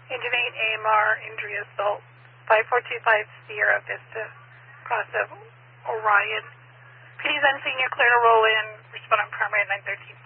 Engine 8 AMR, injury assault, 5425 Sierra Vista, cross of Orion. PD's unseen, you're clear to roll in, respond on primary at 913.